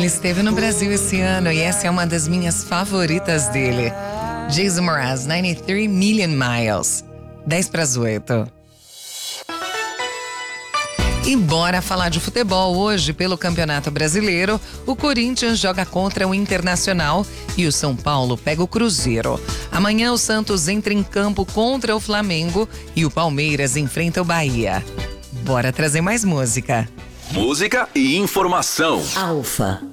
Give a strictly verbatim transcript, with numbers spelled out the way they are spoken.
Ele esteve no Brasil esse ano e essa é uma das minhas favoritas dele. Jason Mraz, noventa e três Million Miles. dez para as oito. E bora falar de futebol. Hoje, pelo Campeonato Brasileiro, o Corinthians joga contra o Internacional e o São Paulo pega o Cruzeiro. Amanhã o Santos entra em campo contra o Flamengo e o Palmeiras enfrenta o Bahia. Bora trazer mais música. Música e informação. Alfa.